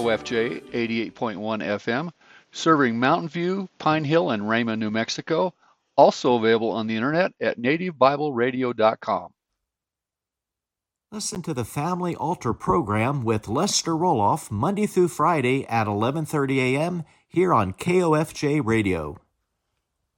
KOFJ 88.1 FM, serving Mountain View, Pine Hill, and Rama, New Mexico. Also available on the internet at nativebibleradio.com. Listen to the Family Altar program with Lester Roloff Monday through Friday at 11:30 a.m. here on KOFJ Radio.